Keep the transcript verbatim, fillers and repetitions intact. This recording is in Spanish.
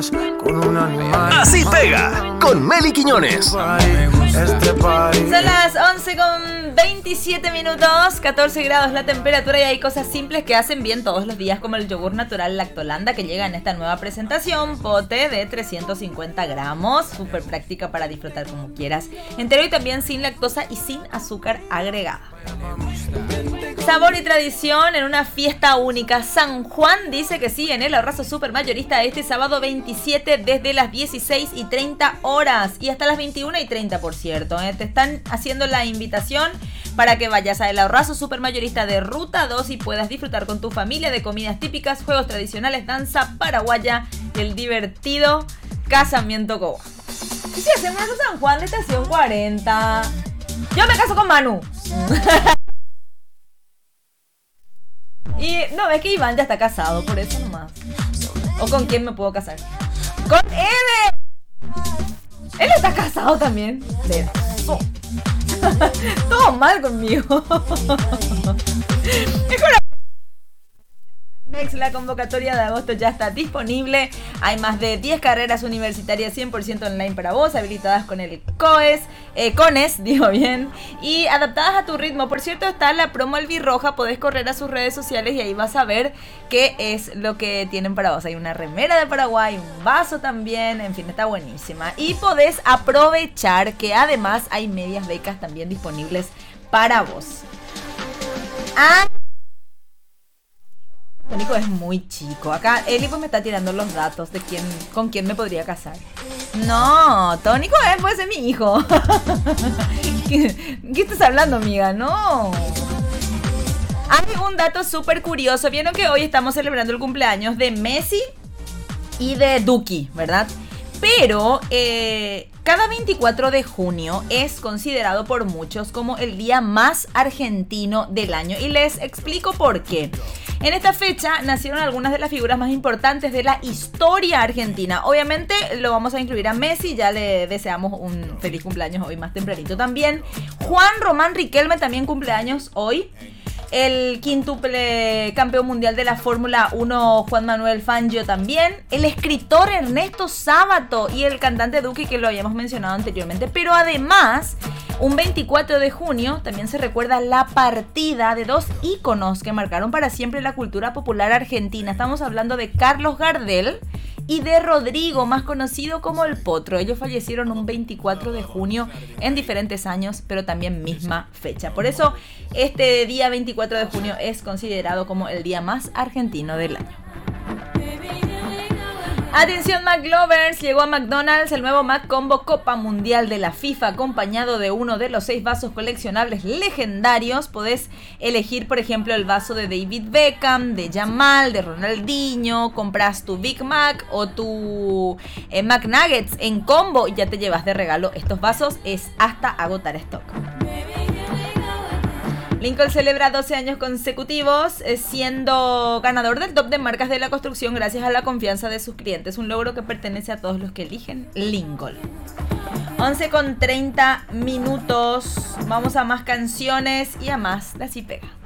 más con un animal. Así pega con Meli Quiñones. Son las once con veintisiete minutos, catorce grados la temperatura, y hay cosas simples que hacen bien todos los días, como el yogur natural Lactolanda, que llega en esta nueva presentación, pote de trescientos cincuenta gramos, súper práctica para disfrutar como quieras, entero y también sin lactosa y sin azúcar agregada. Sabor y tradición en una fiesta única. San Juan dice que sí en el Ahorrazo Supermayorista este sábado veintisiete desde las dieciséis y treinta horas y hasta las veintiuna y treinta, por cierto. ¿eh? Te están haciendo la invitación para que vayas a el Ahorrazo Supermayorista de Ruta dos y puedas disfrutar con tu familia de comidas típicas, juegos tradicionales, danza paraguaya y el divertido casamiento coba. ¿Y si hacemos eso San Juan de Estación cuarenta? Yo me caso con Manu. Y no, es que Iván ya está casado, por eso nomás. ¿O con quién me puedo casar? ¡Con Eder! Él está casado también. Le oh. Todo mal conmigo. Mejor. Next, la convocatoria de agosto ya está disponible. Hay más de diez carreras universitarias cien por ciento online para vos, habilitadas con el COES, eh, CONES, digo bien, y adaptadas a tu ritmo. Por cierto, está la promo Albirroja, podés correr a sus redes sociales y ahí vas a ver qué es lo que tienen para vos. Hay una remera de Paraguay, un vaso también, en fin, está buenísima. Y podés aprovechar que además hay medias becas también disponibles para vos. Ah, Tónico es muy chico. Acá Eli pues me está tirando los datos de quién, con quién me podría casar. No, Tónico es, puede ser mi hijo. ¿Qué, ¿Qué estás hablando, amiga? No. Hay un dato súper curioso. Vieron que hoy estamos celebrando el cumpleaños de Messi y de Duki, ¿verdad? Pero eh, cada veinticuatro de junio es considerado por muchos como el día más argentino del año. Y les explico por qué. En esta fecha nacieron algunas de las figuras más importantes de la historia argentina. Obviamente lo vamos a incluir a Messi, ya le deseamos un feliz cumpleaños hoy más tempranito también. Juan Román Riquelme también cumpleaños hoy. El quíntuple campeón mundial de la Fórmula uno, Juan Manuel Fangio también. El escritor Ernesto Sábato y el cantante Duki, que lo habíamos mencionado anteriormente. Pero además, un veinticuatro de junio también se recuerda la partida de dos íconos que marcaron para siempre la cultura popular argentina. Estamos hablando de Carlos Gardel y de Rodrigo, más conocido como El Potro. Ellos fallecieron un veinticuatro de junio en diferentes años, pero también misma fecha. Por eso este día veinticuatro de junio es considerado como el día más argentino del año. Atención McLovers, llegó a McDonald's el nuevo McCombo Copa Mundial de la FIFA, acompañado de uno de los seis vasos coleccionables legendarios. Podés elegir, por ejemplo, el vaso de David Beckham, de Yamal, de Ronaldinho. Compras tu Big Mac o tu eh, McNuggets en combo y ya te llevas de regalo estos vasos. Es hasta agotar stock. Lincoln celebra doce años consecutivos siendo ganador del top de marcas de la construcción gracias a la confianza de sus clientes, un logro que pertenece a todos los que eligen Lincoln. once con treinta minutos, vamos a más canciones y a más de Así Pega.